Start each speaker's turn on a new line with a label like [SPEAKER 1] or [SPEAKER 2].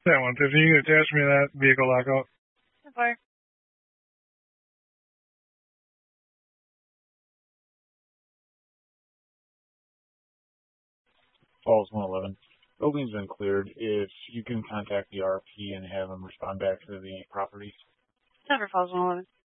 [SPEAKER 1] That 150, you can attach me to that vehicle lockout.
[SPEAKER 2] Fire.
[SPEAKER 3] Falls 111. Building's been cleared. If you can contact the RP and have them respond back to the property.
[SPEAKER 2] Never Falls 111.